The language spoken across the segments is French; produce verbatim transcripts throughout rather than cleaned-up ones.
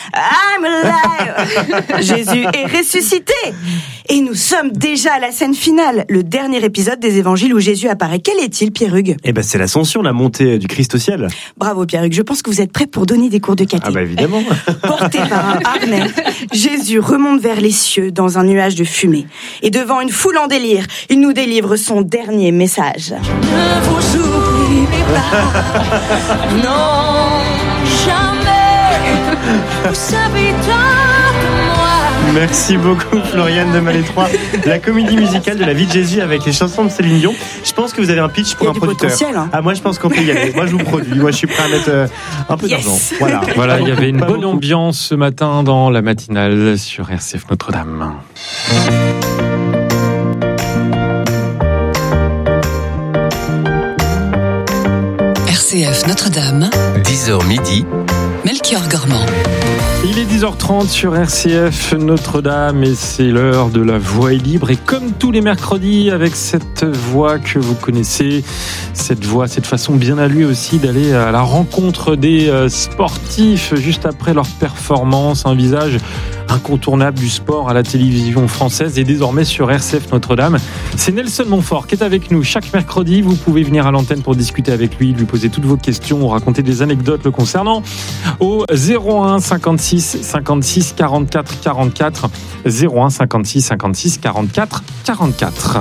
I'm alive. Jésus est ressuscité. Et nous sommes déjà à la scène finale, le dernier épisode des évangiles où Jésus apparaît. Quel est-il, Pierre-Hugues ? Eh ben, c'est l'ascension, la montée du Christ au ciel. Bravo, Pierre-Hugues. Je pense que vous êtes prêt pour donner des cours de caté. Ah bah évidemment. Porté par un harnais, Jésus remonte vers les cieux dans un nuage de fumée. Et devant une foule en délire, il nous délivre son dernier message. Ne vous oubliez pas, non, jamais. Vous savez tant que moi. Merci beaucoup, Floriane de Malétroit. La comédie musicale de la vie de Jésus avec les chansons de Céline Dion. Je pense que vous avez un pitch pour un producteur. Hein. Ah, moi, je pense qu'on peut y aller. Moi, je vous produis. Moi, je suis prêt à mettre euh, un peu yes. d'argent. Voilà. Voilà, il y avait une Pas bonne beaucoup. ambiance ce matin dans la matinale sur R C F Notre-Dame. R C F Notre-Dame, dix heures midi, Melchior Gormand. Il est dix heures trente sur R C F Notre-Dame et c'est l'heure de la voix est libre. Et comme tous les mercredis, avec cette voix que vous connaissez, cette voix, cette façon bien à lui aussi d'aller à la rencontre des sportifs juste après leur performance, un visage incontournable du sport à la télévision française et désormais sur R C F Notre-Dame. C'est Nelson Montfort qui est avec nous chaque mercredi. Vous pouvez venir à l'antenne pour discuter avec lui, lui poser toutes vos questions ou raconter des anecdotes le concernant au zéro un cinquante-six cinquante-six quarante-quatre quarante-quatre zéro un cinquante-six cinquante-six quarante-quatre quarante-quatre.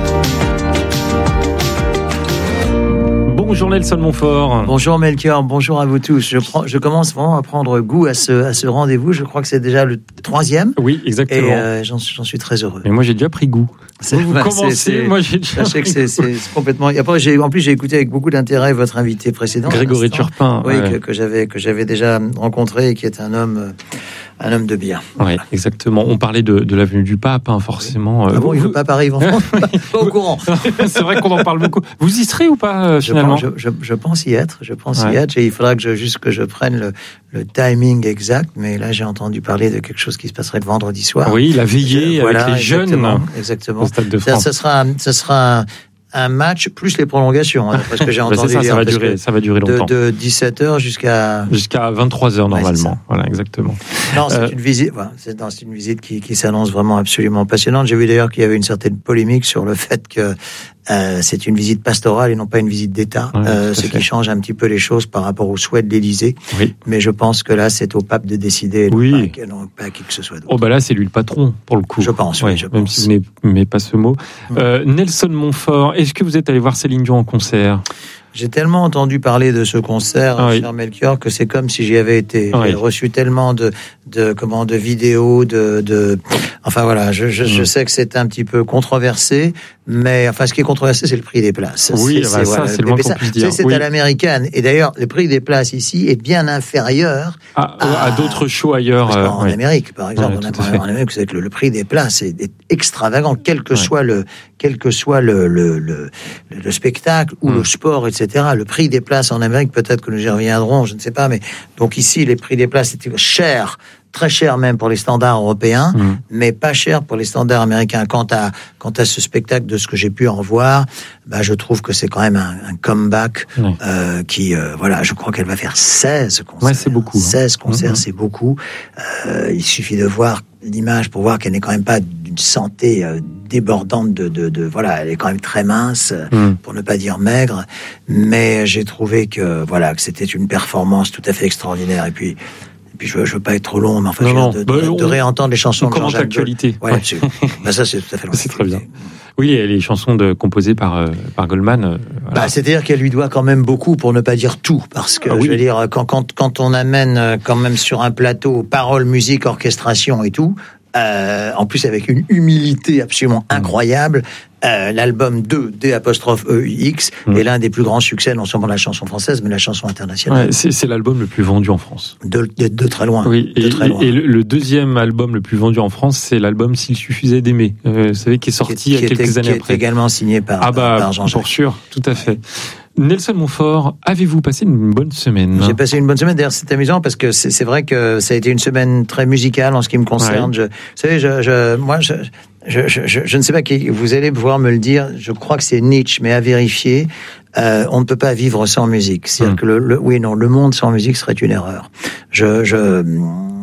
Bonjour Nelson Montfort. Bonjour Melchior, bonjour à vous tous. Je, prends, je commence vraiment à prendre goût à ce, à ce rendez-vous. Je crois que c'est déjà le troisième. Oui, exactement. Et euh, j'en, j'en suis très heureux. Mais moi j'ai déjà pris goût. C'est, vous bah, commencez, c'est, c'est, moi j'ai déjà sachez que c'est, c'est, c'est complètement. Et après, j'ai, en plus, j'ai écouté avec beaucoup d'intérêt votre invité précédent. Grégory Turpin. Oui, ouais. que, que j'avais que j'avais déjà rencontré et qui est un homme. Un homme de bien. Oui, exactement. On parlait de, de l'avenue du Pape, hein, forcément. Ah bon, vous, il ne veut pas Paris, ils vont pas au courant. C'est vrai qu'on en parle beaucoup. Vous y serez ou pas, euh, finalement ? je pense, je, je, je pense y être. Je pense ouais. y être. Et il faudra que je, juste que je prenne le, le timing exact. Mais là, j'ai entendu parler de quelque chose qui se passerait le vendredi soir. Oui, la veillée je, voilà, avec les exactement, jeunes. Exactement. Au Stade de France. Ça, ça sera, ça sera un, un match plus les prolongations, hein, parce que j'ai entendu bah c'est ça, dire. Ça va durer, ça va durer longtemps. De, de dix-sept heures jusqu'à jusqu'à vingt-trois heures normalement. Ouais, voilà, exactement. Non, c'est euh... une visite. Voilà, c'est, non, c'est une visite qui, qui s'annonce vraiment absolument passionnante. J'ai vu d'ailleurs qu'il y avait une certaine polémique sur le fait que euh, c'est une visite pastorale et non pas une visite d'État, ouais, euh, ce fait. qui change un petit peu les choses par rapport au souhait de l'Élysée. Oui. Mais je pense que là, c'est au pape de décider, non, oui. pas, non pas à qui que ce soit d'autre. Oh bah là, c'est lui le patron pour le coup. Je pense, ouais, oui, je même pense. si vous n'aimez pas ce mot. Mmh. Euh, Nelson Montfort, est-ce que vous êtes allé voir Céline Dion en concert ? J'ai tellement entendu parler de ce concert, ah, cher oui. Melchior, que c'est comme si j'y avais été. Ah, J'ai oui. reçu tellement de, de, comment, de vidéos, de, de, enfin voilà, je, je, mmh. je sais que c'est un petit peu controversé, mais enfin, ce qui est controversé, c'est le prix des places. Oui, c'est, bah, c'est, ça, voilà, c'est le moins qu'on puisse dire. C'est, c'est oui. à l'américaine. Et d'ailleurs, le prix des places ici est bien inférieur à, à, à d'autres shows ailleurs. Parce qu'en euh, oui. Amérique, par exemple, ouais, on a, en Amérique, c'est que le, le prix des places est, est extravagant, quel que ouais. soit le, quel que soit le, le, le, le spectacle ou mmh. le sport, et cetera. Le prix des places en Amérique, peut-être que nous y reviendrons, je ne sais pas, mais donc ici, les prix des places étaient chers, très chers même pour les standards européens, mmh. mais pas chers pour les standards américains. Quant à, quant à ce spectacle, de ce que j'ai pu en voir, bah, je trouve que c'est quand même un, un comeback mmh. euh, qui, euh, voilà, je crois qu'elle va faire seize concerts. Ouais, c'est beaucoup. seize hein. concerts, mmh. c'est beaucoup. Euh, il suffit de voir l'image pour voir qu'elle n'est quand même pas d'une santé euh, débordante de, de, de, voilà, elle est quand même très mince, mmh. pour ne pas dire maigre, mais j'ai trouvé que, voilà, que c'était une performance tout à fait extraordinaire. Et puis, et puis je veux, je veux pas être trop long, mais enfin, non, non. De, de, bah, de, on, de réentendre les chansons de Jean-Jacques l'actualité. Ouais, ouais. bah, ça, c'est tout à fait c'est très bien. Oui, les chansons de, composées par, euh, par Goldman. Euh, voilà. Bah, c'est-à-dire qu'elle lui doit quand même beaucoup, pour ne pas dire tout, parce que, ah, oui. je veux dire, quand, quand, quand on amène quand même sur un plateau paroles, musique, orchestration et tout, Euh, en plus avec une humilité absolument incroyable, euh, l'album deux, D apostrophe E X, mmh. est l'un des plus grands succès, non seulement de la chanson française, mais de la chanson internationale. Ouais, c'est, c'est l'album le plus vendu en France. De, de, de très loin. Oui, de et, très loin. et le, le deuxième album le plus vendu en France, c'est l'album S'il suffisait d'aimer, euh, vous savez, qui est sorti qui, il y a quelques était, années qui après. Qui est également signé par, ah bah, par Jean-Jacques. Pour sûr, tout à fait. Nelson Montfort, avez-vous passé une bonne semaine ? J'ai passé une bonne semaine. D'ailleurs, c'est amusant parce que c'est, c'est vrai que ça a été une semaine très musicale en ce qui me concerne. Ouais. Je, vous savez, je, je, moi, je, je, je, je, je ne sais pas qui. Vous allez pouvoir me le dire. Je crois que c'est Nietzsche, mais à vérifier. Euh, on ne peut pas vivre sans musique. C'est-à-dire mmh. que le, le, oui, non, le monde sans musique serait une erreur. Je, je,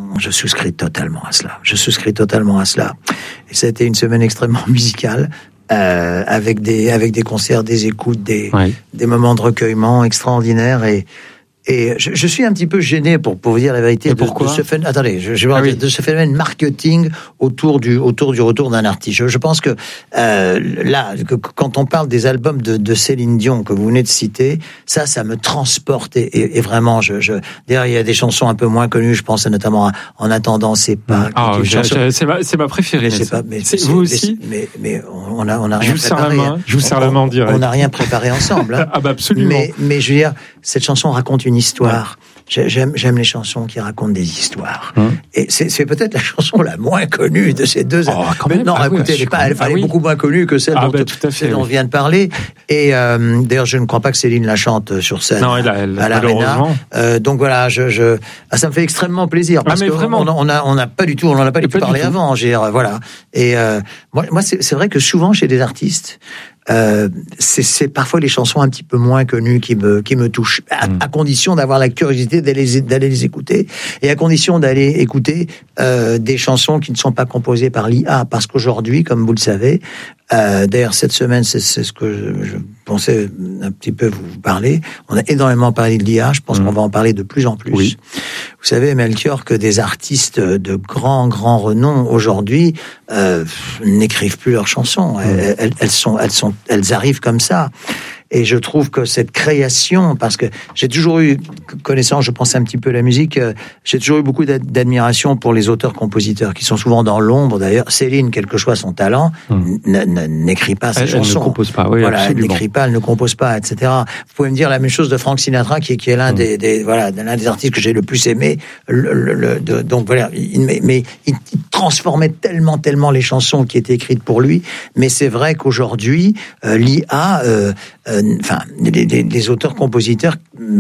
je souscris totalement à cela. Je souscris totalement à cela. Et ça a été une semaine extrêmement musicale. Euh, avec des avec des concerts, des écoutes, des ouais. des moments de recueillement extraordinaires et et je, je suis un petit peu gêné pour pour vous dire la vérité et de, pourquoi de ce phénomène. Attendez, je, je vais ah dire, oui. de ce phénomène marketing autour du autour du retour d'un artiste. Je, je pense que euh, là, que, quand on parle des albums de, de Céline Dion que vous venez de citer, ça, ça me transporte et, et, et vraiment, je, je d'ailleurs il y a des chansons un peu moins connues. Je pense notamment à En attendant, c'est pas. Ah, une j'ai, chanson, j'ai, c'est ma c'est ma préférée. c'est pas, mais c'est, c'est, vous mais, aussi. Mais, mais on a on a rien Je vous serre la préparé. main. Je vous serre on, la main en direct. On n'a rien préparé ensemble. Hein. Ah bah absolument. Mais, mais je veux dire, cette chanson raconte une histoire. Ouais. J'aime, j'aime les chansons qui racontent des histoires. Hum. Et c'est, c'est peut-être la chanson la moins connue de ces deux. Oh, quand même. Non, ah, écoutez, oui, elle est pas, elle, ah, elle est oui. beaucoup moins connue que celle ah, dont, bah, tout à fait, celle dont oui. on vient de parler. Et euh, d'ailleurs, je ne crois pas que Céline la chante sur scène. Non, elle, elle, à l'Arena. Euh, donc voilà, je, je, ah, ça me fait extrêmement plaisir parce ah, que vraiment. on, on a, on n'a pas du tout, on n'en a pas du tout parlé avant. J'ai, voilà. Et euh, moi, moi, c'est, c'est vrai que souvent chez des artistes. Euh, c'est, c'est parfois les chansons un petit peu moins connues qui me qui me touchent, à, mmh. à condition d'avoir la curiosité d'aller d'aller les écouter et à condition d'aller écouter euh, des chansons qui ne sont pas composées par l'I A, parce qu'aujourd'hui, comme vous le savez, euh, d'ailleurs cette semaine, c'est, c'est ce que je, je pensais un petit peu vous parler. On a énormément parlé de l'I A. Je pense mmh. qu'on va en parler de plus en plus. Oui. Vous savez, Melchior, que des artistes de grand grand renom aujourd'hui euh, n'écrivent plus leurs chansons. Mmh. Elles, elles, elles sont elles sont elles arrivent comme ça. Et je trouve que cette création, parce que j'ai toujours eu, connaissant, je pense un petit peu à la musique, euh, j'ai toujours eu beaucoup d'admiration pour les auteurs-compositeurs, qui sont souvent dans l'ombre. D'ailleurs, Céline, quel que soit son talent, hum. n'écrit pas ses elle, chansons. Elle ne compose pas, oui, voilà, absolument. Elle n'écrit pas, elle ne compose pas, et cetera. Vous pouvez me dire la même chose de Frank Sinatra, qui, qui est l'un hum. des, des, voilà, l'un des artistes que j'ai le plus aimé. Le, le, le, de, donc voilà, il, mais, mais il, il transformait tellement, tellement les chansons qui étaient écrites pour lui. Mais c'est vrai qu'aujourd'hui, euh, l'I A, euh, euh, enfin, les, les, les auteurs-compositeurs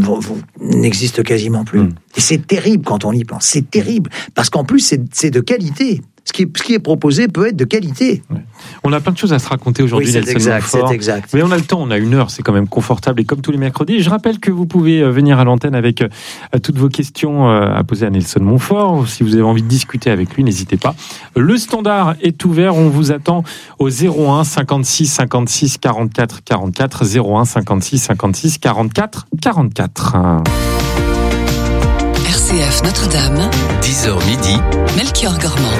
n'existent quasiment plus. Mmh. Et c'est terrible quand on y pense. C'est terrible. Parce qu'en plus, c'est, c'est de qualité. Ce qui, est, ce qui est proposé peut être de qualité. Ouais. On a plein de choses à se raconter aujourd'hui, oui, c'est Nelson exact, Montfort. c'est exact. Mais on a le temps, on a une heure, c'est quand même confortable. Et comme tous les mercredis, je rappelle que vous pouvez venir à l'antenne avec euh, toutes vos questions euh, à poser à Nelson Montfort. Si vous avez envie de discuter avec lui, n'hésitez pas. Le standard est ouvert. On vous attend au zéro un cinquante-six cinquante-six quarante-quatre quarante-quatre. zéro un cinquante-six cinquante-six quarante-quatre quarante-quatre. R C F Notre-Dame, dix heures midi, Melchior Gormand.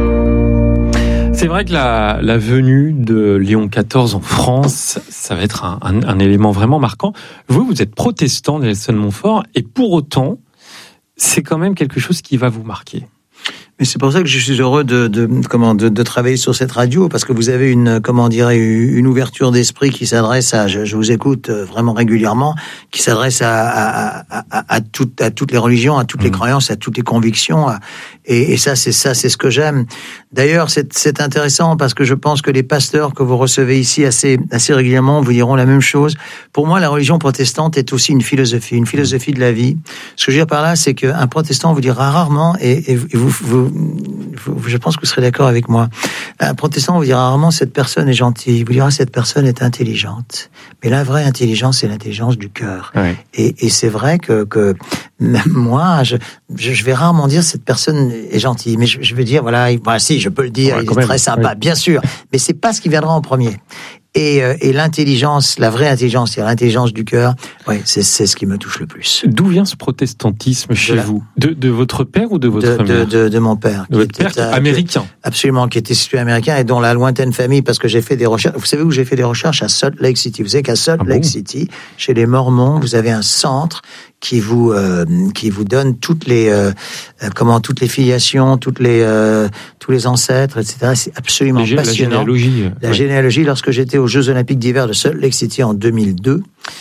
C'est vrai que la, la venue de Léon quatorze en France, ça va être un, un, un élément vraiment marquant. Vous, vous êtes protestant, Nelson Montfort, et pour autant, c'est quand même quelque chose qui va vous marquer. Mais c'est pour ça que je suis heureux de, de comment de, de travailler sur cette radio, parce que vous avez une comment dirais une ouverture d'esprit qui s'adresse à je, je vous écoute vraiment régulièrement, qui s'adresse à à, à, à, à toutes à toutes les religions, à toutes mmh. les croyances, à toutes les convictions, à, et, et ça c'est ça c'est ce que j'aime. D'ailleurs c'est c'est intéressant parce que je pense que les pasteurs que vous recevez ici assez assez régulièrement vous diront la même chose. Pour moi, la religion protestante est aussi une philosophie, une philosophie de la vie. Ce que je veux dire par là, c'est qu'un protestant vous dira rarement, et, et vous, vous je pense que vous serez d'accord avec moi. Un protestant vous dira rarement cette personne est gentille, vous dira cette personne est intelligente. Mais la vraie intelligence, c'est l'intelligence du cœur. Ouais. Et, et c'est vrai que, que même moi, je, je, je vais rarement dire cette personne est gentille. Mais je, je veux dire, voilà, voilà, si, je peux le dire, ouais, il est même très sympa, oui. Bien sûr. Mais c'est pas ce qui viendra en premier. Et, euh, et l'intelligence, la vraie intelligence, c'est l'intelligence du cœur. Ouais, c'est, c'est ce qui me touche le plus. D'où vient ce protestantisme chez de la... vous de, de votre père ou de votre de, mère de, de, de mon père. De votre père qui est américain. Qui, absolument, qui était situé américain et dont la lointaine famille, parce que j'ai fait des recherches. Vous savez où j'ai fait des recherches? À Salt Lake City. Vous savez qu'à Salt ah Lake bon City, chez les Mormons, vous avez un centre qui vous euh, qui vous donne toutes les euh, comment toutes les filiations, toutes les euh, tous les ancêtres, et cetera. C'est absolument les, passionnant. La généalogie. La ouais. généalogie. Lorsque j'étais aux Jeux Olympiques d'hiver de Salt Lake City en deux mille deux,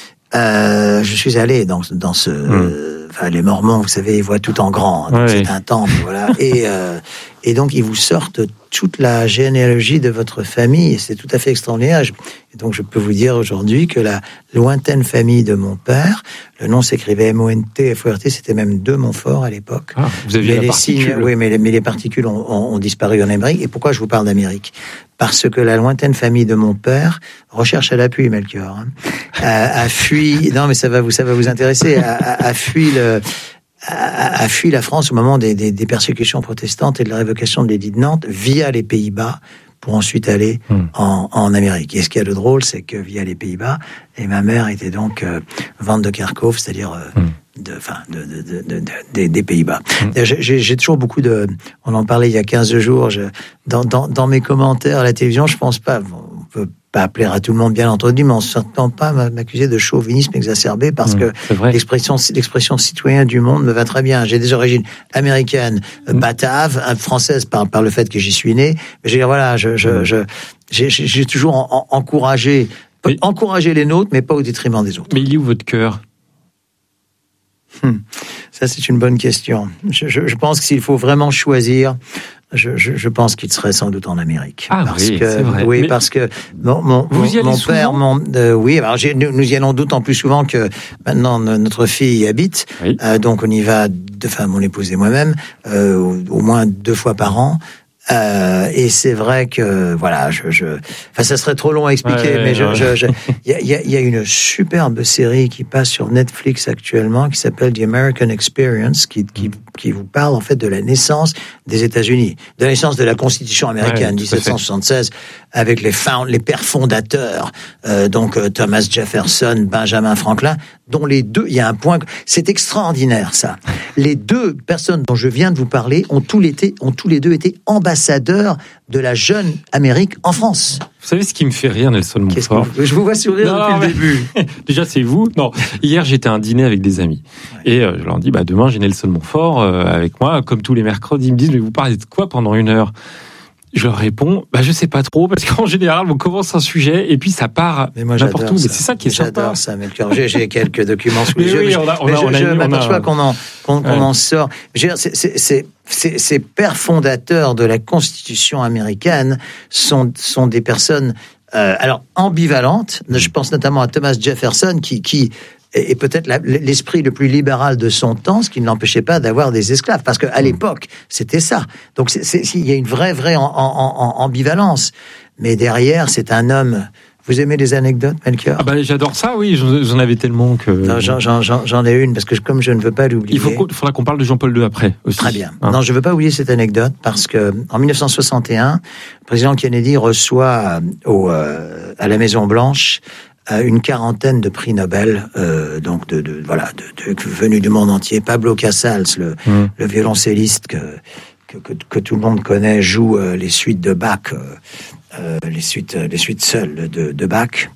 euh, je suis allé dans dans ce mm. euh, enfin, les Mormons, vous savez, ils voient tout en grand. Donc ouais. C'est un temple, voilà. Et euh, et donc ils vous sortent toute la généalogie de votre famille. Et c'est tout à fait extraordinaire. Et donc je peux vous dire aujourd'hui que la lointaine famille de mon père, le nom s'écrivait M O N T F O R T, c'était même de Montfort à l'époque. Ah, vous aviez mais la les particule. Signes, oui, mais les, mais les particules ont, ont, ont disparu en Amérique. Et pourquoi je vous parle d'Amérique? Parce que la lointaine famille de mon père, recherche à l'appui, Melchior, hein, a, a fui. Non, mais ça va vous, ça va vous intéresser. A, a, a fui le. a, a fui la France au moment des, des, des persécutions protestantes et de la révocation de l'édit de Nantes via les Pays-Bas pour ensuite aller mmh. en, en Amérique. Et ce qu'il y a de drôle, c'est que via les Pays-Bas, et ma mère était donc euh, Van de Kerkhove, c'est-à-dire euh, mmh. de, enfin, de, de, de, de, de, des, des Pays-Bas. Mmh. J'ai, j'ai toujours beaucoup de... On en parlait il y a quinze jours. Je, dans, dans, dans mes commentaires à la télévision, je pense pas... On peut pas plaire à tout le monde, bien entendu, mais on ne s'entend pas m'accuser de chauvinisme exacerbé parce mmh, que l'expression, l'expression citoyen du monde me va très bien. J'ai des origines américaines, mmh. bataves, françaises par, par le fait que j'y suis né. Mais je veux dire, voilà, je, je, mmh. je, j'ai, j'ai toujours en, en, encouragé, mais, encouragé les nôtres, mais pas au détriment des autres. Mais il est où votre cœur? hum, Ça, c'est une bonne question. Je, je, je pense que s'il faut vraiment choisir, Je, je, je pense qu'il serait sans doute en Amérique. Ah parce oui, que, c'est vrai. Oui, mais parce que mon, mon, vous y allez mon souvent père, mon, euh, oui, alors j'ai, nous, nous y allons d'autant plus souvent que maintenant notre fille y habite. Oui. Euh, donc on y va, de, enfin mon épouse et moi-même, euh, au, au moins deux fois par an. Euh, et c'est vrai que voilà, je, je, enfin ça serait trop long à expliquer, ouais, mais je, ouais. je, je, il y a, il y a, il y a une superbe série qui passe sur Netflix actuellement, qui s'appelle The American Experience, qui, qui, qui vous parle en fait de la naissance des États-Unis, de la naissance de la Constitution américaine, ouais, dix-sept cent soixante-seize, avec les found, les pères fondateurs, euh, donc euh, Thomas Jefferson, Benjamin Franklin, dont les deux, il y a un point, c'est extraordinaire ça. Les deux personnes dont je viens de vous parler ont tous les, ont tous les deux été ambassadeurs de la jeune Amérique en France. Vous savez ce qui me fait rire, Nelson Montfort? Je vous vois sourire non, depuis non, le début. Déjà, c'est vous. Non, hier, j'étais à un dîner avec des amis. Ouais. Et euh, je leur dis, bah, demain, j'ai Nelson Montfort euh, avec moi. Comme tous les mercredis, ils me disent, mais vous parlez de quoi pendant une heure? Je leur réponds, bah, je sais pas trop, parce qu'en général, on commence un sujet et puis ça part mais moi, n'importe où. Ça. Mais c'est ça qui est j'adore sympa. J'adore ça, mais j'ai quelques documents sous les yeux. Oui, mais on a, on mais a, je, on a, je on m'aperçois a... qu'on en, qu'on, qu'on ouais. en sort. C'est, c'est, c'est, c'est, ces pères fondateurs de la Constitution américaine sont, sont des personnes, euh, alors, ambivalentes. Je pense notamment à Thomas Jefferson, qui, qui, et peut-être la, l'esprit le plus libéral de son temps, ce qui ne l'empêchait pas d'avoir des esclaves, parce qu'à l'époque, c'était ça. Donc, c'est, c'est, il y a une vraie, vraie en, en, en, ambivalence. Mais derrière, c'est un homme... Vous aimez les anecdotes, Melchior? Ah bah, j'adore ça, oui, j'en avais tellement que... Non, j'en, j'en, j'en ai une, parce que comme je ne veux pas l'oublier... Il faut il faudra qu'on parle de Jean-Paul deux après, aussi. Très bien. Hein. Non, je ne veux pas oublier cette anecdote, parce que en dix-neuf cent soixante et un, le président Kennedy reçoit au, euh, à la Maison-Blanche une quarantaine de prix Nobel, euh, donc de, de voilà, de, de, venus du monde entier. Pablo Casals, le, mmh. le violoncelliste que, que, que, que tout le monde connaît, joue euh, les suites de Bach... Euh, Euh, les suites, les suites seules de, de Bach.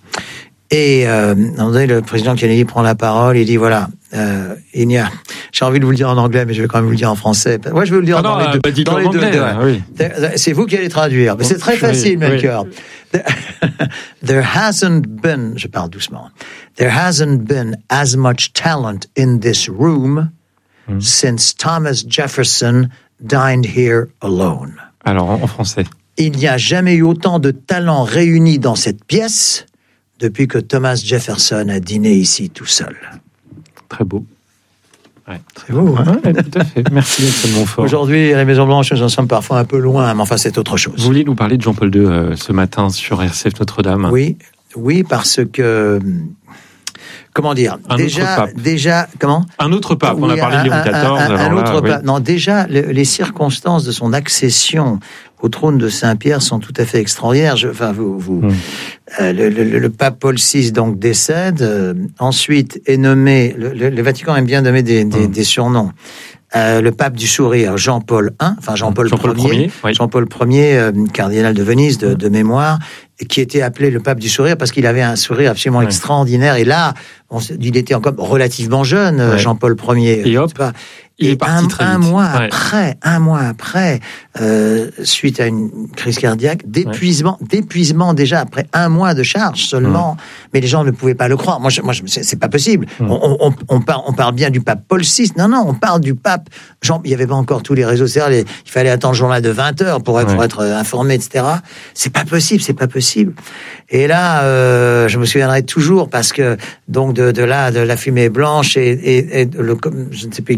Et euh, le président Kennedy prend la parole, il dit voilà, euh, il y a, j'ai envie de vous le dire en anglais, mais je vais quand même vous le dire en français. Moi, je vais vous le dire ah dans non, les deux. Bah, dans les deux, anglais, deux là, oui. C'est vous qui allez traduire, mais c'est très facile, oui, Melchior. Oui. There hasn't been, je parle doucement. There hasn't been as much talent in this room hmm. since Thomas Jefferson dined here alone. Alors en, en français. Il n'y a jamais eu autant de talents réunis dans cette pièce depuis que Thomas Jefferson a dîné ici tout seul. Très beau. Ouais. Très beau, hein? Ouais, tout à fait. Merci, Nelson Montfort. Aujourd'hui, à la Maison-Blanche, nous en sommes parfois un peu loin, mais enfin, c'est autre chose. Vous vouliez nous parler de Jean-Paul deux euh, ce matin sur R C F Notre-Dame? Oui, oui, parce que... Comment dire? Un déjà, autre pape. déjà, comment? Un autre pape. Oui, on a parlé de Léon quatorze. Un, un, un autre là, pape. Oui. Non, déjà, le, les circonstances de son accession au trône de Saint-Pierre sont tout à fait extraordinaires. Je, enfin, vous, vous, mmh. euh, le, le, le pape Paul six donc décède. Euh, ensuite est nommé. Le, le, le Vatican aime bien nommer des, des, mmh. des surnoms. Euh, le pape du sourire, Jean-Paul I, enfin Jean-Paul, Jean-Paul Ier, oui. Jean-Paul Ier, euh, cardinal de Venise de, de mémoire, qui était appelé le pape du sourire parce qu'il avait un sourire absolument ouais. extraordinaire. Et là, on, il était encore relativement jeune, ouais. Jean-Paul Ier. Et hop, pas, il et est parti un, très un vite. mois ouais. après, un mois après, euh, suite à une crise cardiaque, d'épuisement, ouais. d'épuisement déjà après un mois de charge seulement. Mmh. Mais les gens ne pouvaient pas le croire. Moi, je, moi, je, c'est, c'est pas possible. Mmh. On, on, on, parle, on parle bien du pape Paul six. Non, non, on parle du pape. Jean, il y avait pas encore tous les réseaux sociaux. Il fallait attendre le journal de vingt heures pour, ouais. pour être informé, et cetera. C'est pas possible, c'est pas possible. Et là, euh, je me souviendrai toujours parce que donc de, de là, de la fumée blanche et, et, et le, je ne sais plus exactement qui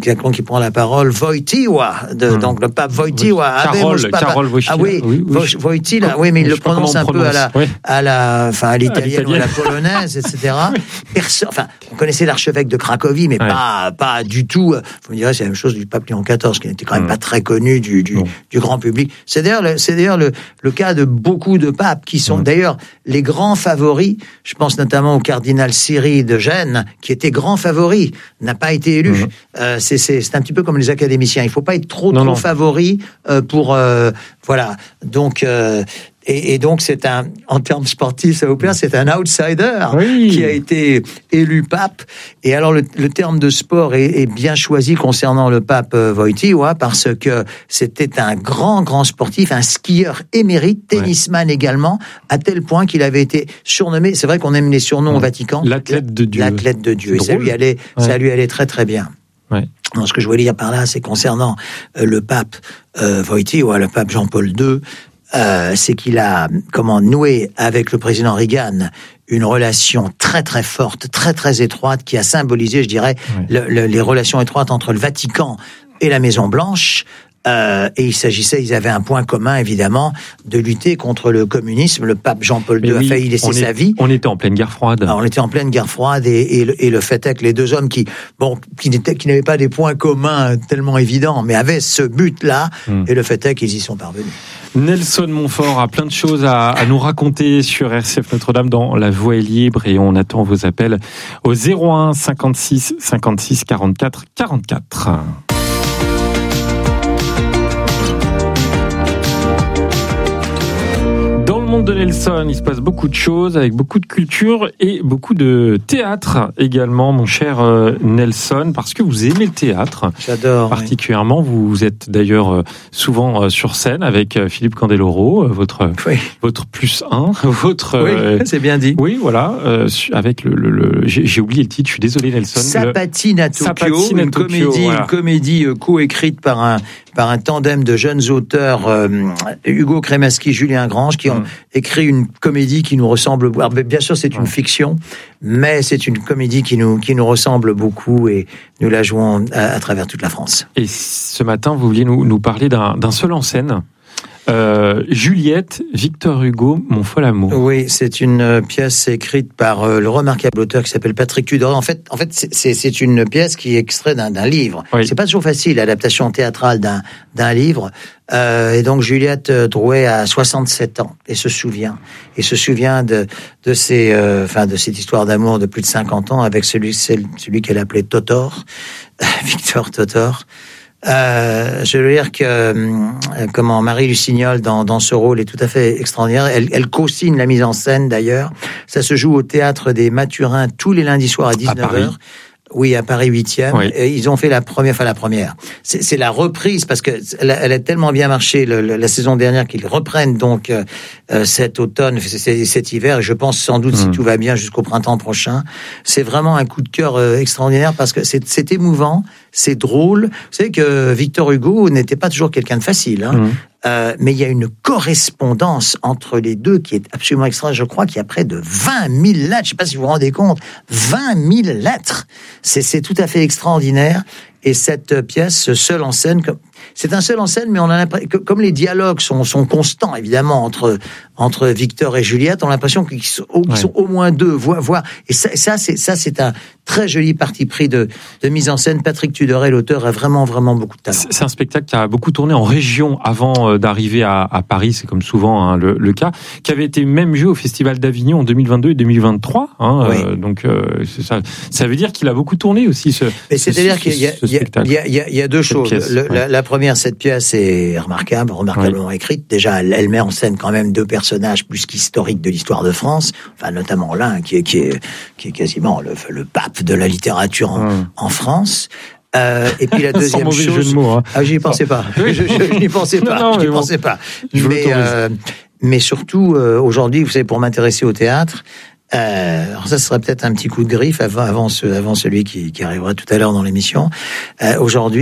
prend la parole Wojtyła, de, mmh. donc le pape Wojtyła. Carole, Carole Wojtyła. Ah oui, oui, oui. Wojtyła, oui, mais il le prononce un peu à la, oui. à la, enfin, à l'italienne ou à la polonaise, et cetera. Perso- enfin, on connaissait l'archevêque de Cracovie, mais ouais. pas, pas du tout. Vous me direz, c'est la même chose du pape Léon quatorze, qui n'était quand même mmh. pas très connu du, du, du grand public. C'est d'ailleurs, le, c'est d'ailleurs le, le cas de beaucoup de papes qui sont mmh. d'ailleurs les grands favoris. Je pense notamment au cardinal Siri de Gênes, qui était grand favori, n'a pas été élu. Mmh. Euh, c'est, c'est, c'est un petit peu comme les académiciens. Il faut pas être trop, non, trop non. favori euh, pour, euh, voilà. Donc, euh, Et, et donc, c'est un, en termes sportifs, ça vous plaît, c'est un outsider oui. qui a été élu pape. Et alors, le, le terme de sport est, est bien choisi concernant le pape Wojtyła, parce que c'était un grand, grand sportif, un skieur émérite, tennisman ouais. également, à tel point qu'il avait été surnommé, c'est vrai qu'on aime les surnoms ouais. au Vatican. L'athlète de Dieu. L'athlète de Dieu. Et ça lui allait, ouais. ça lui allait très, très bien. Ouais. Donc, ce que je voulais dire par là, c'est concernant euh, le pape euh, Wojtyła, le pape Jean-Paul deux, Euh, c'est qu'il a comment noué avec le président Reagan une relation très très forte, très très étroite, qui a symbolisé, je dirais, oui. le, le, les relations étroites entre le Vatican et la Maison Blanche. Euh, et il s'agissait, ils avaient un point commun évidemment, de lutter contre le communisme. Le pape Jean-Paul deux oui, a failli laisser sa est, vie. On était en pleine guerre froide. Alors, on était en pleine guerre froide et, et, le, et le fait est que les deux hommes qui, bon, qui, n'étaient, qui n'avaient pas des points communs tellement évidents, mais avaient ce but-là. Hum. Et le fait est qu'ils y sont parvenus. Nelson Montfort a plein de choses à, à nous raconter sur R C F Notre-Dame dans La Voix est libre et on attend vos appels au zéro un cinquante-six cinquante-six quarante-quatre quarante-quatre. Monde de Nelson, il se passe beaucoup de choses avec beaucoup de culture et beaucoup de théâtre également, mon cher Nelson, parce que vous aimez le théâtre. J'adore. Particulièrement, oui. Vous êtes d'ailleurs souvent sur scène avec Philippe Candeloro, votre oui. votre plus un, votre. Oui, euh, c'est bien dit. Oui, voilà, euh, avec le, le, le j'ai, j'ai oublié le titre. Je suis désolé, Nelson. Sapatine à Tokyo, Sapatine à une Tokyo, comédie, voilà. une comédie co-écrite par un par un tandem de jeunes auteurs, euh, Hugo Crémasky, Julien Grange, qui ont mmh. écrit une comédie qui nous ressemble. Alors, bien sûr, c'est une ouais. fiction, mais c'est une comédie qui nous qui nous ressemble beaucoup et nous la jouons à, à travers toute la France. Et ce matin, vous vouliez nous nous parler d'un d'un seul en scène. Euh, Juliette, Victor Hugo, Mon fol amour. Oui, c'est une euh, pièce écrite par euh, le remarquable auteur qui s'appelle Patrick Tudoret. En fait, en fait, c'est, c'est, c'est une pièce qui est extraite d'un, d'un livre. Oui. C'est pas toujours facile, l'adaptation théâtrale d'un, d'un livre. Euh, et donc Juliette Drouet a soixante-sept ans et se souvient et se souvient de de ces, euh, enfin de cette histoire d'amour de plus de cinquante ans avec celui celui qu'elle appelait Totor, Victor Totor. Euh, je veux dire que euh, comment Marie Lucignol dans dans ce rôle est tout à fait extraordinaire. Elle, elle co-signe la mise en scène d'ailleurs. Ça se joue au théâtre des Mathurins tous les lundis soirs à dix-neuf heures. Oui, à Paris huitième. Oui. Et ils ont fait la première, enfin la première. C'est, c'est la reprise parce que elle a, elle a tellement bien marché le, le, la saison dernière qu'ils reprennent donc euh, cet automne, cet hiver. Et je pense sans doute mmh. si tout va bien jusqu'au printemps prochain. C'est vraiment un coup de cœur euh, extraordinaire parce que c'est, c'est émouvant, c'est drôle. Vous savez que Victor Hugo n'était pas toujours quelqu'un de facile. Hein. Mmh. Euh, mais il y a une correspondance entre les deux qui est absolument extraordinaire. Je crois qu'il y a près de vingt mille lettres. Je ne sais pas si vous vous rendez compte. vingt mille lettres. C'est, c'est tout à fait extraordinaire. Et cette pièce, seule en scène, c'est un seul en scène, mais on a l'impression que comme les dialogues sont, sont constants, évidemment, entre, entre Victor et Juliette, on a l'impression qu'ils sont, qu'ils sont ouais. au moins deux, voire, voire. Et ça, ça, c'est, ça, c'est un très joli parti pris de, de mise en scène. Patrick Tudoret, l'auteur, a vraiment, vraiment beaucoup de talent. C'est un spectacle qui a beaucoup tourné en région avant d'arriver à, à Paris, c'est comme souvent hein, le, le cas, qui avait été même joué au Festival d'Avignon en deux mille vingt-deux et deux mille vingt-trois. Hein, oui. euh, donc, euh, c'est ça, ça veut dire qu'il a beaucoup tourné aussi, ce, Mais c'est-à-dire ce, qu'il y a, il y a, il y a, il y a, il y a deux cette choses. Pièce, le, ouais. la, la première, cette pièce est remarquable, remarquablement oui. écrite. Déjà, elle, elle met en scène quand même deux personnages plus qu'historiques de l'histoire de France. Enfin, notamment l'un qui est, qui est, qui est quasiment le, le pape de la littérature en, mmh. en France. Euh, et puis la deuxième Sans mauvais chose, jeu de mots, hein. ah, j'y pensais pas. je, je, je n'y pensais pas. Non, non, je n'y bon. pensais pas. Je mais, euh, mais surtout, euh, aujourd'hui, vous savez, pour m'intéresser au théâtre, Euh, alors ça serait peut-être un petit coup de griffe avant, avant, ce, avant celui qui, qui arrivera tout à l'heure dans l'émission. Euh, aujourd'hui,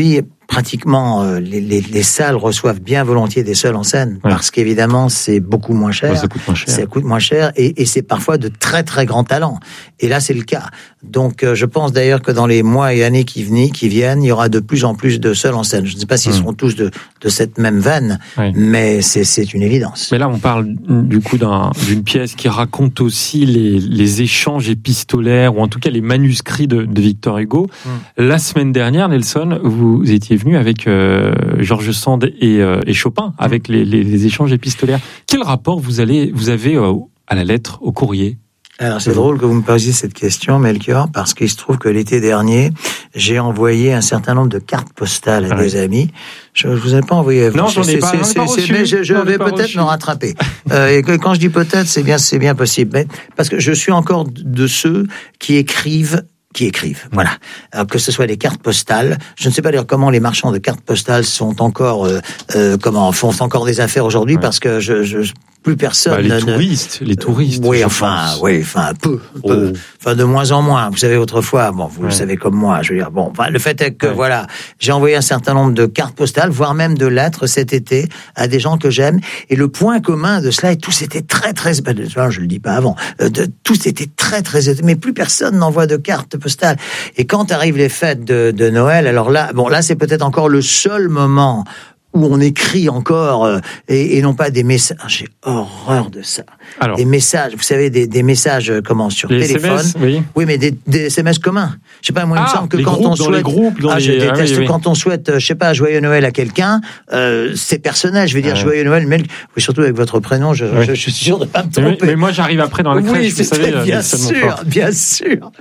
pratiquement euh, les, les, les salles reçoivent bien volontiers des seuls en scène, ouais. parce qu'évidemment c'est beaucoup moins cher. Ouais, ça coûte moins cher. Ça coûte moins cher et, et c'est parfois de très très grands talents. Et là c'est le cas. Donc euh, je pense d'ailleurs que dans les mois et années qui, venaient, qui viennent, il y aura de plus en plus de seuls en scène. Je ne sais pas s'ils mmh. seront tous de, de cette même veine, oui. mais c'est, c'est une évidence. Mais là on parle du coup d'un, d'une pièce qui raconte aussi les, les échanges épistolaires, ou en tout cas les manuscrits de, de Victor Hugo. Mmh. La semaine dernière, Nelson, vous étiez venu avec euh, George Sand et, euh, et Chopin, avec les, les, les échanges épistolaires. Quel rapport vous, allez, vous avez euh, à la lettre, au courrier ? Alors c'est drôle que vous me posiez cette question, Melchior, parce qu'il se trouve que l'été dernier, j'ai envoyé un certain nombre de cartes postales à ah des oui. amis. Je, je vous ai pas envoyé. Non, j'en ai pas, j'en ai pas reçu. Mais je, je vais peut-être reçu. me rattraper. euh, et que, quand je dis peut-être, c'est bien, c'est bien possible. Mais parce que je suis encore de ceux qui écrivent. qui écrivent, voilà. Alors, que ce soit des cartes postales, je ne sais pas d'ailleurs comment les marchands de cartes postales sont encore, euh, euh, comment font encore des affaires aujourd'hui, ouais. parce que je, je plus personne. Bah, les ne, touristes, les touristes. Oui, enfin, oui, enfin, peu, peu. Oh. Enfin, de moins en moins. Vous savez, autrefois, bon, vous ouais. le savez comme moi, je veux dire, bon, enfin, le fait est que, ouais. voilà, j'ai envoyé un certain nombre de cartes postales, voire même de lettres cet été à des gens que j'aime, et le point commun de cela, et tous étaient très, très, je le dis pas avant, de, tous étaient très, très, mais plus personne n'envoie de cartes postales. Et quand arrivent les fêtes de, de Noël, alors là, bon, là, c'est peut-être encore le seul moment où on écrit encore euh, et, et non pas des messages. J'ai horreur de ça. Alors, des messages, vous savez, des, des messages euh, comment sur les téléphone. S M S, oui. oui, mais des, des S M S communs. Je sais pas, moi, il ah, me semble que quand groupes, on souhaite, dans les groupes, dans ah, les... je déteste ah, oui, oui. quand on souhaite, je sais pas, joyeux Noël à quelqu'un, euh, c'est personnel. Je vais dire ah, joyeux Noël, mais oui, surtout avec votre prénom, je, oui. je, je suis sûr de pas me tromper. Mais, mais moi, j'arrive après dans la crèche. Oui, vous savez, bien sûr, bien sûr.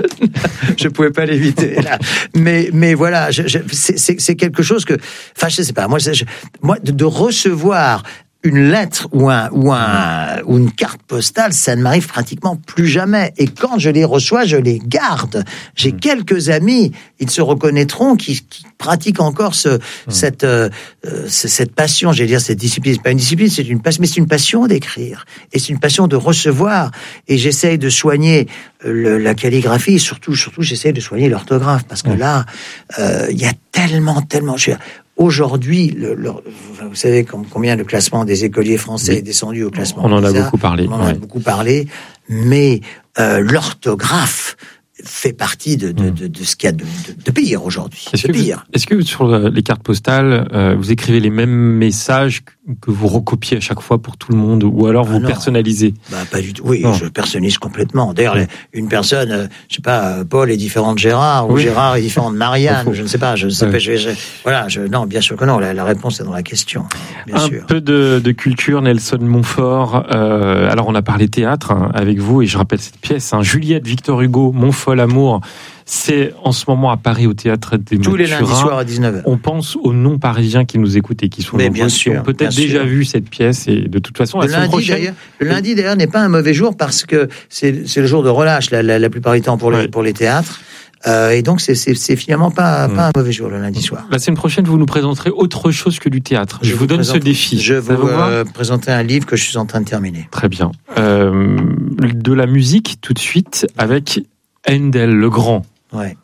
Je pouvais pas l'éviter là. Mais, mais voilà, je, je, c'est, c'est, c'est quelque chose que, enfin, je sais pas. Moi, je, moi, de, de recevoir une lettre ou un ou un ou une carte postale, ça ne m'arrive pratiquement plus jamais. Et quand je les reçois, je les garde. J'ai mmh. quelques amis, ils se reconnaîtront, qui, qui pratiquent encore ce mmh. cette euh, cette passion. J'allais dire cette discipline. C'est pas une discipline, c'est une passion, mais c'est une passion d'écrire et c'est une passion de recevoir. Et j'essaye de soigner le, la calligraphie, et surtout surtout j'essaye de soigner l'orthographe parce que mmh. là, il euh, y a tellement tellement. Je, Aujourd'hui, le, le, vous savez combien le classement des écoliers français oui. est descendu au classement. On en a PISA. beaucoup parlé. On en ouais. a beaucoup parlé, mais euh, l'orthographe fait partie de, de, de, de ce qu'il y a de, de, de pire aujourd'hui. Est-ce de que, pire. Vous, est-ce que sur les cartes postales, euh, vous écrivez les mêmes messages que vous recopiez à chaque fois pour tout le monde, ou alors vous ah personnalisez? Bah pas du tout. Oui, non. je personnalise complètement. D'ailleurs, oui. une personne, euh, je sais pas, Paul est différent de Gérard, ou oui. Gérard est différent de Marianne. je ne sais pas. Je ne sais oui. pas. Je, je, voilà. Je, non, bien sûr que non. La, la réponse est dans la question. Bien Un sûr. peu de, de culture, Nelson Montfort. Euh, alors, on a parlé théâtre hein, avec vous, et je rappelle cette pièce, hein, Juliette, Victor Hugo, Mon fol amour. C'est en ce moment à Paris au théâtre des Tous Mathurin. les lundis soirs à dix-neuf heures. On pense aux non-parisiens qui nous écoutent et qui sont Mais nombreux, bien sûr, qui ont peut-être bien déjà sûr. vu cette pièce. Et de toute façon, le la semaine lundi, prochaine... d'ailleurs, le lundi d'ailleurs n'est pas un mauvais jour parce que c'est, c'est le jour de relâche la, la, la plupart du temps pour les, ouais. pour les théâtres. Euh, et donc c'est, c'est, c'est finalement pas, mmh. pas un mauvais jour le lundi soir. La semaine prochaine, vous nous présenterez autre chose que du théâtre. Je, je vous, vous donne présente, ce défi. Je vais vous euh, présenter un livre que je suis en train de terminer. Très bien. Euh, de la musique tout de suite avec Handel, le grand. Ouais.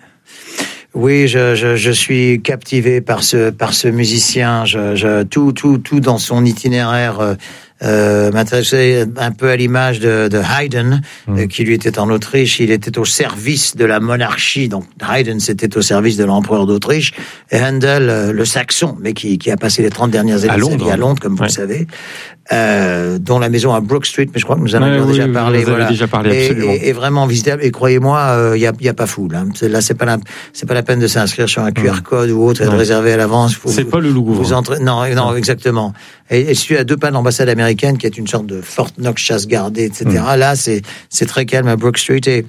Oui, je, je, je suis captivé par ce, par ce musicien. Je, je, tout, tout, tout dans son itinéraire euh, euh, m'intéressait un peu à l'image de, de Haydn, mmh. euh, qui lui était en Autriche. Il était au service de la monarchie. Donc Haydn, c'était au service de l'empereur d'Autriche. Et Handel, euh, le saxon, mais qui, qui a passé les trente dernières années de sa vie à Londres, comme vous ouais. le savez. Euh, dont la maison à Brook Street, mais je crois que nous en avions ouais, déjà oui, parlé. Vous voilà. avez déjà parlé, absolument. Et, et, et vraiment visitable. Et croyez-moi, il euh, y a, y a pas foule. Hein. C'est, là, c'est pas la, c'est pas la peine de s'inscrire sur un Q R code ou autre et ouais. de réserver à l'avance. Faut, c'est pas le Louvre. Vous entrez, non, non, ouais. exactement. Et, et celui à deux pas de l'ambassade américaine, qui est une sorte de Fort Knox chasse gardée, et cetera. Mm. Là, c'est, c'est très calme à Brook Street et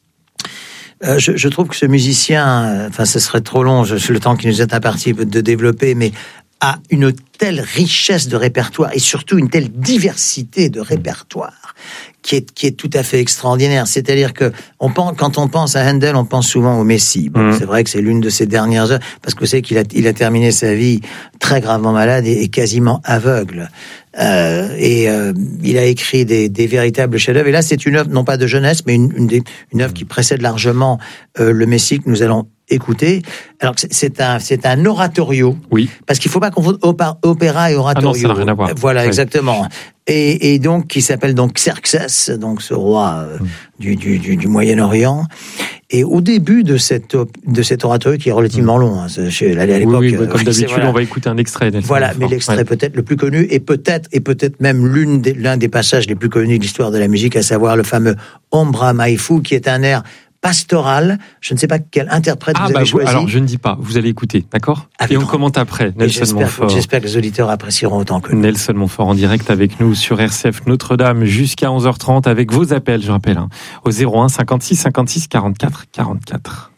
Euh, je, je trouve que ce musicien, enfin, ce serait trop long, je, le temps qui nous est imparti de développer, mais a une telle richesse de répertoire et surtout une telle diversité de répertoire qui est, qui est tout à fait extraordinaire. C'est-à-dire que on pense, quand on pense à Handel, on pense souvent au Messie. Bon, mmh. C'est vrai que c'est l'une de ses dernières heures, parce que vous savez qu'il a, il a terminé sa vie très gravement malade et, et quasiment aveugle. Euh, et euh, il a écrit des, des véritables chefs-d'œuvre. Et là, c'est une œuvre non pas de jeunesse, mais une, une, des, une œuvre qui précède largement euh, le Messie que nous allons écouter. Alors c'est, c'est un c'est un oratorio. Oui. Parce qu'il faut pas confondre opéra, opéra et oratorio. Ah non, ça n'a rien à voir. Voilà, ouais. exactement. Et, et donc qui s'appelle donc Xerxès, donc ce roi euh, mm. du, du, du, du Moyen-Orient. Et au début de cette de cet oratorio qui est relativement long, hein, je suis allé à l'époque. Oui, oui, oui, comme euh, d'habitude, voilà. on va écouter un extrait. Voilà, mais l'extrait ouais. peut-être le plus connu et peut-être et peut-être même l'une des, l'un des passages les plus connus de l'histoire de la musique, à savoir le fameux Ombra Mai Fu, qui est un air pastoral. Je ne sais pas quel interprète ah, vous bah avez choisi. Alors, je ne dis pas. Vous allez écouter, d'accord? Ah, et on non. commente après. Nelson j'espère, Montfort. J'espère que les auditeurs apprécieront autant que nous. Nelson Montfort en direct avec nous sur R C F Notre-Dame jusqu'à onze heures trente avec vos appels, je rappelle, hein, au zéro un cinquante-six cinquante-six quarante-quatre quarante-quatre.